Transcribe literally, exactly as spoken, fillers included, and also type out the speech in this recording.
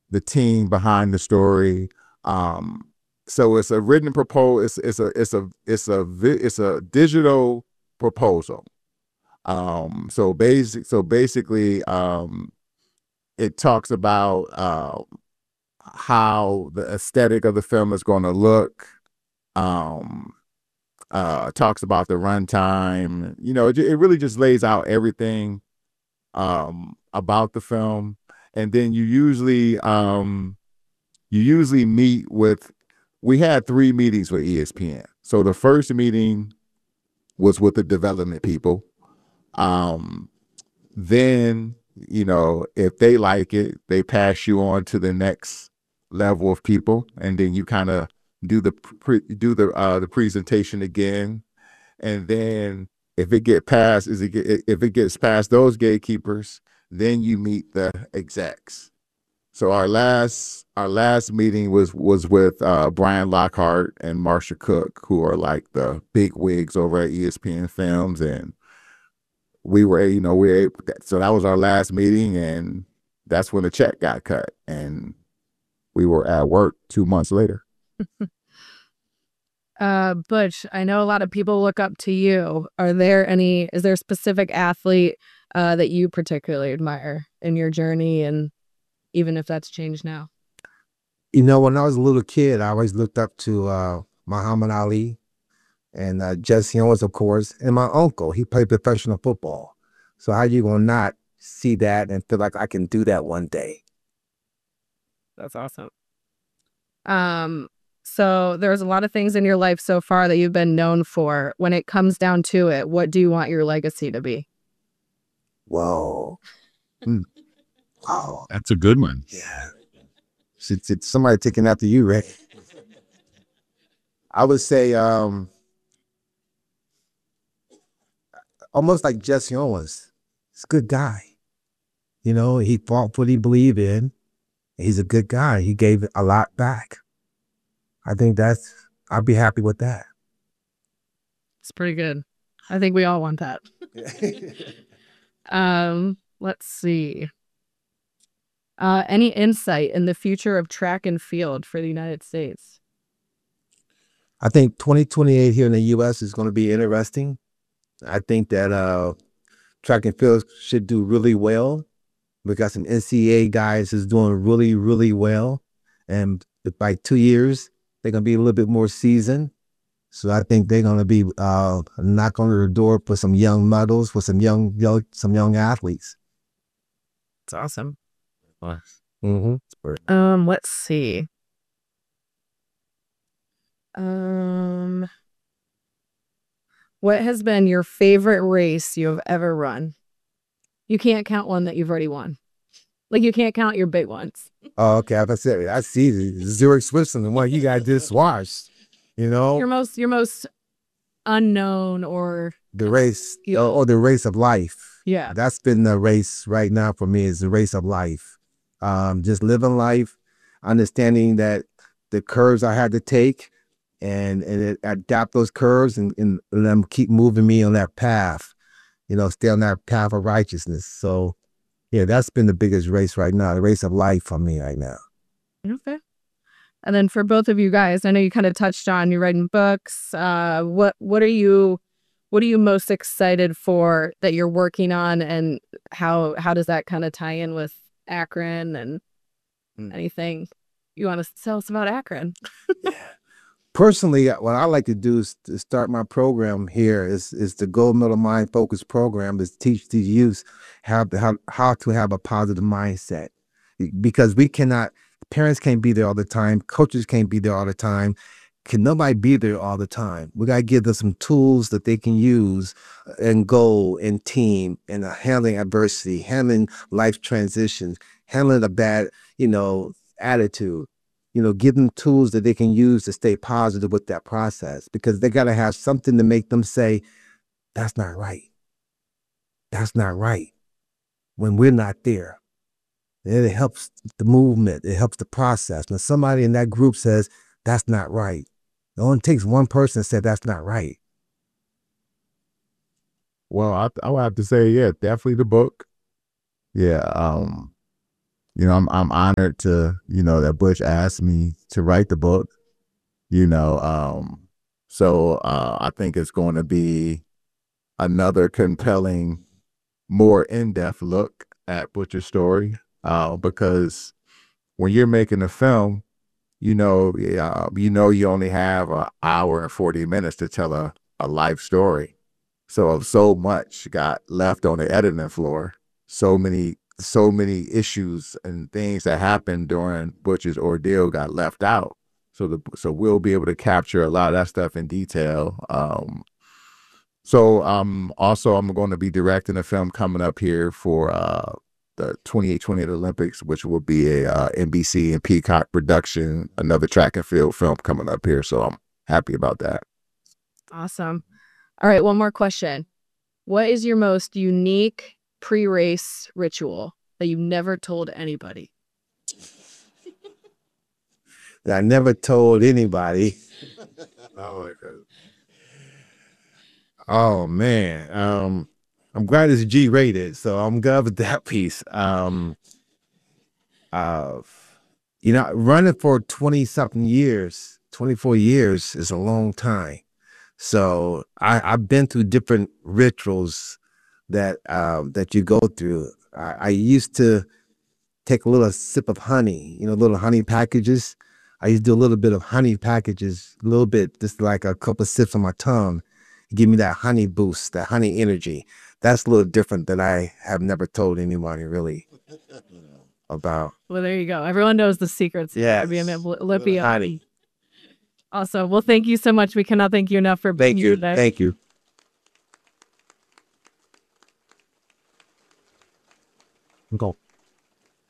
the team behind the story. Um, so it's a written proposal. It's it's a it's a it's a vi- it's a digital proposal. Um, so basic so basically, um, it talks about uh, how the aesthetic of the film is going to look. Um, uh, talks about the runtime. You know, it, it really just lays out everything um, about the film, and then you usually um, you usually meet with. We had three meetings with E S P N. So the first meeting was with the development people. Um, then you know if they like it, they pass you on to the next level of people, and then you kind of do the pre- do the uh, the presentation again, and then if it get past is it get, if it gets past those gatekeepers, then you meet the execs. So our last our last meeting was was with uh, Brian Lockhart and Marsha Cook, who are like the big wigs over at E S P N Films, and we were you know we were able, so that was our last meeting, and that's when the check got cut, and we were at work two months later. Uh, Butch, I know a lot of people look up to you. Are there any, is there a specific athlete uh, that you particularly admire in your journey, and even if that's changed now? You know, when I was a little kid, I always looked up to uh, Muhammad Ali and uh, Jesse Owens, of course, and my uncle. He played professional football. So how you gonna not see that and feel like I can do that one day? That's awesome. Um, so there's a lot of things in your life so far that you've been known for. When it comes down to it, what do you want your legacy to be? Whoa. Mm. Wow. That's a good one. Yeah. It's, it's somebody taking after you, Rick. I would say um, almost like Jesse Owens. He's a good guy. You know, he fought for what he believed in. He's a good guy. He gave a lot back. I think that's, I'd be happy with that. It's pretty good. I think we all want that. um, let's see. Uh, any insight in the future of track and field for the United States? I think twenty twenty-eight here in the U S is going to be interesting. I think that uh, track and field should do really well. We got some N C A A guys who's doing really, really well. And by two years, they're going to be a little bit more seasoned. So I think they're going to be uh, knock on the door for some young medals, for some young, young some young athletes. It's awesome. Mm-hmm. Um, let's see. Um, what has been your favorite race you have ever run? You can't count one that you've already won. Like, you can't count your big ones. Oh, okay. As I said, I see the Zurich, Switzerland, one you got just washed. You know, Your most, your most unknown or the race, Yeah. or, or the race of life. yeah. That's been the race right now for me, is the race of life. Um, just living life, understanding that the curves I had to take and, and adapt those curves and, and let them keep moving me on that path, you know, stay on that path of righteousness. So, yeah, that's been the biggest race right now, the race of life for me right now. Okay. And then for both of you guys, I know you kind of touched on you're writing books. Uh, what what are you what are you most excited for that you're working on, and how how does that kind of tie in with Akron and Mm. anything you want to tell us about Akron? Personally, what I like to do is to start my program here is is the Gold Medal Mind Focus program, is teach these youth how to, how, how to have a positive mindset. Because we cannot, parents can't be there all the time, coaches can't be there all the time, can nobody be there all the time. We got to give them some tools that they can use in goal, in team, in uh, handling adversity, handling life transitions, handling a bad, you know, attitude. You know, give them tools that they can use to stay positive with that process, because they got to have something to make them say, that's not right. That's not right. When we're not there. And it helps the movement. It helps the process. When somebody in that group says, that's not right, it only takes one person to say that's not right. Well, I I would have to say, yeah, definitely the book. Yeah, um, you know, I'm I'm honored to, you know, that Butch asked me to write the book, you know. Um, so uh, I think it's going to be another compelling, more in-depth look at Butcher's story, uh, because when you're making a film, you know, uh, you know, you only have an hour and forty minutes to tell a, a life story. So so much got left on the editing floor. So many, so many issues and things that happened during Butch's ordeal got left out. So the so we'll be able to capture a lot of that stuff in detail. Um, so um, also I'm going to be directing a film coming up here for uh, the twenty-eight twenty-eight Olympics, which will be a uh, N B C and Peacock production, another track and field film coming up here. So I'm happy about that. Awesome. All right, one more question. What is your most unique pre-race ritual that you've never told anybody? That I never told anybody. Oh, okay. Oh man, um, I'm glad it's G rated, so I'm good with that piece. Um, uh, you know, running for twenty something years, twenty-four years is a long time. So I, I've been through different rituals that um, that you go through. I, I used to take a little sip of honey, you know, little honey packages. I used to do a little bit of honey packages, a little bit, just like a couple of sips on my tongue. Give me that honey boost, that honey energy. That's a little different that I have never told anybody really about. Well, there you go. Everyone knows the secrets. Yeah. Lippy. Honey. Awesome. Well, thank you so much. We cannot thank you enough for being Thank here you. today. Thank you. Go.